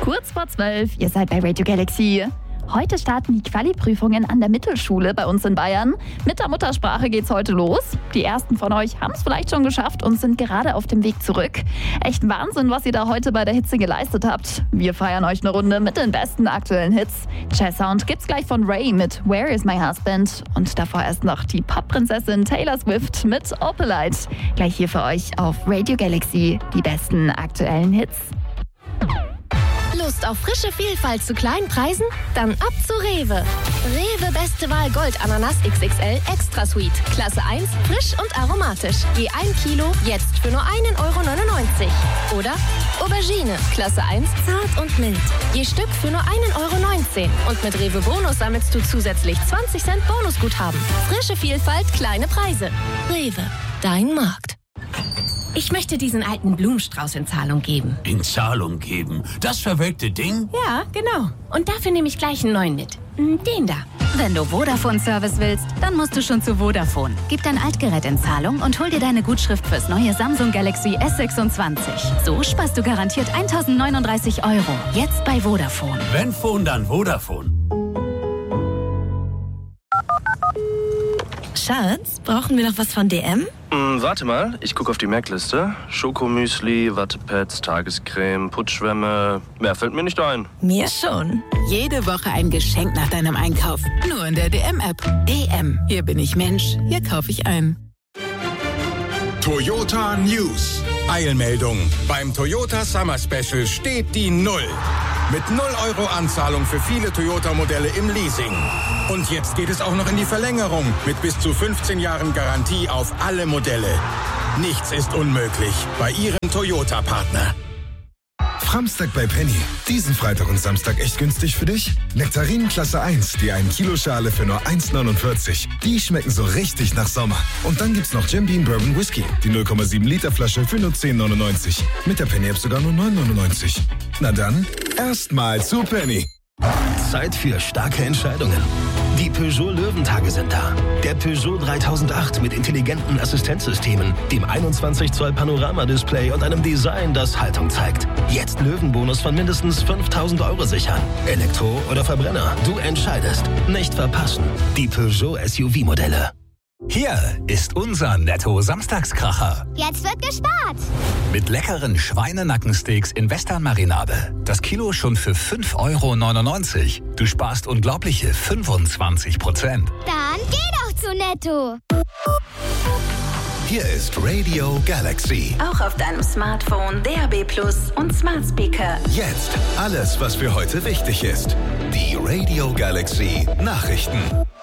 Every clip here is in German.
Kurz vor 12, ihr seid bei Radio Galaxy. Heute starten die Quali-Prüfungen an der Mittelschule bei uns in Bayern. Mit der Muttersprache geht's heute los. Die ersten von euch haben es vielleicht schon geschafft und sind gerade auf dem Weg zurück. Echt Wahnsinn, was ihr da heute bei der Hitze geleistet habt. Wir feiern euch eine Runde mit den besten aktuellen Hits. Jazz-Sound gibt's gleich von Ray mit Where is my husband? Und davor erst noch die Pop-Prinzessin Taylor Swift mit Opalite. Gleich hier für euch auf Radio Galaxy die besten aktuellen Hits. Lust auf frische Vielfalt zu kleinen Preisen? Dann ab zu Rewe. Rewe Beste Wahl Gold Ananas XXL Extra Sweet. Klasse 1, frisch und aromatisch. Je 1 Kilo, jetzt für nur 1,99 € Oder Aubergine, Klasse 1, zart und mild. Je Stück für nur 1,19 € Und mit Rewe Bonus sammelst du zusätzlich 20 Cent Bonusguthaben. Frische Vielfalt, kleine Preise. Rewe, dein Markt. Ich möchte diesen alten Blumenstrauß in Zahlung geben. In Zahlung geben? Das verwelkte Ding? Ja, genau. Und dafür nehme ich gleich einen neuen mit. Den da. Wenn du Vodafone-Service willst, dann musst du schon zu Vodafone. Gib dein Altgerät in Zahlung und hol dir deine Gutschrift fürs neue Samsung Galaxy S26. So sparst du garantiert 1.039 €. Jetzt bei Vodafone. Wenn Phone, dann Vodafone. Schatz, brauchen wir noch was von DM? Warte mal, ich gucke auf die Merkliste. Schokomüsli, Wattepads, Tagescreme, Putzschwämme. Mehr fällt mir nicht ein. Mir schon. Jede Woche ein Geschenk nach deinem Einkauf. Nur in der DM-App. DM. Hier bin ich Mensch. Hier kaufe ich ein. Toyota News. Eilmeldung. Beim Toyota Summer Special steht die 0. Mit 0 € Anzahlung für viele Toyota-Modelle im Leasing. Und jetzt geht es auch noch in die Verlängerung mit bis zu 15 Jahren Garantie auf alle Modelle. Nichts ist unmöglich bei Ihrem Toyota-Partner. Framstag bei Penny. Diesen Freitag und Samstag echt günstig für dich? Nektarinen Klasse 1, die 1 Kilo Schale für nur 1,49. Die schmecken so richtig nach Sommer. Und dann gibt's noch Jim Beam Bourbon Whisky, die 0,7 Liter Flasche für nur 10,99. Mit der Penny App sogar nur 9,99. Na dann, erstmal zu Penny. Zeit für starke Entscheidungen. Die Peugeot Löwentage sind da. Der Peugeot 3008 mit intelligenten Assistenzsystemen, dem 21 Zoll Panoramadisplay und einem Design, das Haltung zeigt. Jetzt Löwenbonus von mindestens 5.000 € sichern. Elektro oder Verbrenner, du entscheidest. Nicht verpassen. Die Peugeot SUV-Modelle. Hier ist unser Netto-Samstagskracher. Jetzt wird gespart. Mit leckeren Schweinenackensteaks in Western-Marinade. Das Kilo schon für 5,99 €. Du sparst unglaubliche 25%. Dann geh doch zu Netto. Hier ist Radio Galaxy. Auch auf deinem Smartphone, DAB+ und Smart Speaker. Jetzt alles, was für heute wichtig ist. Die Radio Galaxy Nachrichten.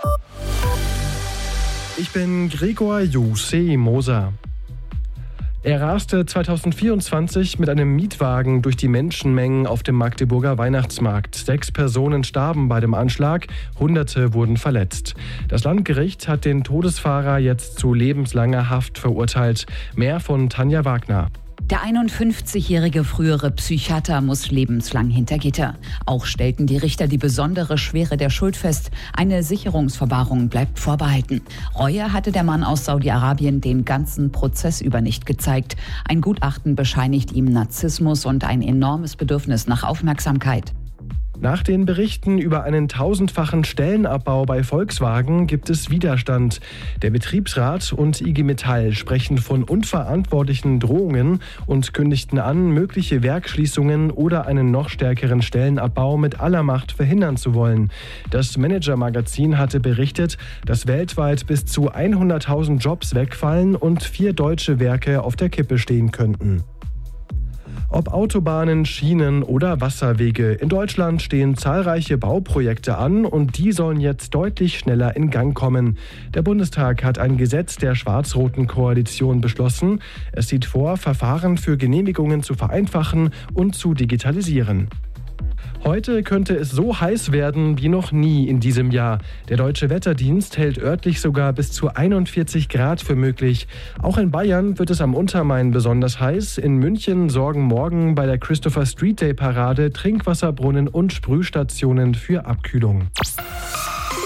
Ich bin Gregor Jose Moser. Er raste 2024 mit einem Mietwagen durch die Menschenmengen auf dem Magdeburger Weihnachtsmarkt. 6 Personen starben bei dem Anschlag, Hunderte wurden verletzt. Das Landgericht hat den Todesfahrer jetzt zu lebenslanger Haft verurteilt. Mehr von Tanja Wagner. Der 51-jährige frühere Psychiater muss lebenslang hinter Gitter. Auch stellten die Richter die besondere Schwere der Schuld fest. Eine Sicherungsverwahrung bleibt vorbehalten. Reue hatte der Mann aus Saudi-Arabien den ganzen Prozess über nicht gezeigt. Ein Gutachten bescheinigt ihm Narzissmus und ein enormes Bedürfnis nach Aufmerksamkeit. Nach den Berichten über einen 1000-fachen Stellenabbau bei Volkswagen gibt es Widerstand. Der Betriebsrat und IG Metall sprechen von unverantwortlichen Drohungen und kündigten an, mögliche Werksschließungen oder einen noch stärkeren Stellenabbau mit aller Macht verhindern zu wollen. Das Manager-Magazin hatte berichtet, dass weltweit bis zu 100.000 Jobs wegfallen und 4 deutsche Werke auf der Kippe stehen könnten. Ob Autobahnen, Schienen oder Wasserwege, in Deutschland stehen zahlreiche Bauprojekte an und die sollen jetzt deutlich schneller in Gang kommen. Der Bundestag hat ein Gesetz der schwarz-roten Koalition beschlossen. Es sieht vor, Verfahren für Genehmigungen zu vereinfachen und zu digitalisieren. Heute könnte es so heiß werden wie noch nie in diesem Jahr. Der Deutsche Wetterdienst hält örtlich sogar bis zu 41 Grad für möglich. Auch in Bayern wird es am Untermain besonders heiß. In München sorgen morgen bei der Christopher Street Day Parade Trinkwasserbrunnen und Sprühstationen für Abkühlung.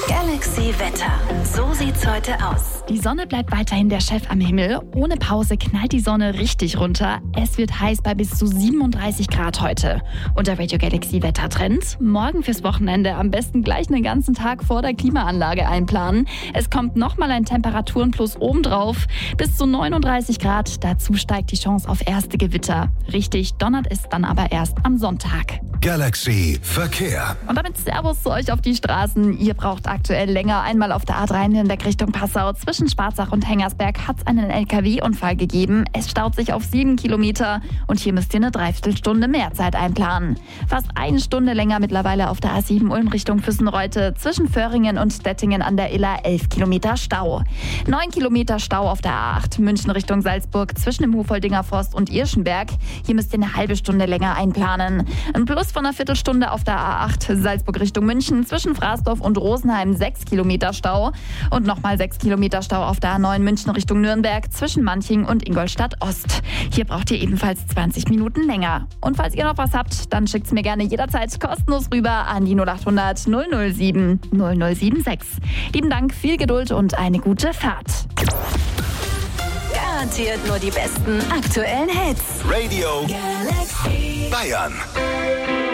Galaxy Wetter. So sieht's heute aus. Die Sonne bleibt weiterhin der Chef am Himmel. Ohne Pause knallt die Sonne richtig runter. Es wird heiß bei bis zu 37 Grad heute. Und der Radio Galaxy Wettertrend: morgen fürs Wochenende am besten gleich einen ganzen Tag vor der Klimaanlage einplanen. Es kommt nochmal ein Temperaturenplus obendrauf. Bis zu 39 Grad. Dazu steigt die Chance auf erste Gewitter. Richtig donnert es dann aber erst am Sonntag. Galaxy Verkehr. Und damit Servus zu euch auf die Straßen. Ihr braucht aktuell länger. Einmal auf der A3 Nürnberg Richtung Passau. Zwischen Schwarzach und Hengersberg hat es einen LKW-Unfall gegeben. Es staut sich auf 7 Kilometer und hier müsst ihr eine Dreiviertelstunde mehr Zeit einplanen. Fast eine Stunde länger mittlerweile auf der A7 Ulm Richtung Füssenreute. Zwischen Föhringen und Stettingen an der Iller 11 Kilometer Stau. 9 Kilometer Stau auf der A8 München Richtung Salzburg zwischen dem Hufoldinger Forst und Irschenberg. Hier müsst ihr eine halbe Stunde länger einplanen. Ein Plus von einer Viertelstunde auf der A8 Salzburg Richtung München zwischen Frasdorf und Rosenheim 6 Kilometer Stau und nochmal 6 Kilometer Stau auf der A9 München Richtung Nürnberg zwischen Manching und Ingolstadt Ost. Hier braucht ihr ebenfalls 20 Minuten länger. Und falls ihr noch was habt, dann schickt's mir gerne jederzeit kostenlos rüber an die 0800 007 0076. Lieben Dank, viel Geduld und eine gute Fahrt. Garantiert nur die besten aktuellen Hits. Radio Galaxy Bayern.